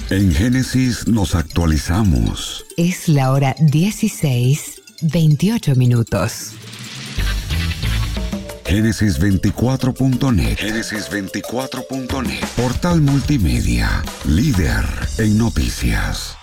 En Génesis nos actualizamos. Es la hora 16:28. Génesis24.net. Génesis24.net. Portal multimedia. Líder en noticias.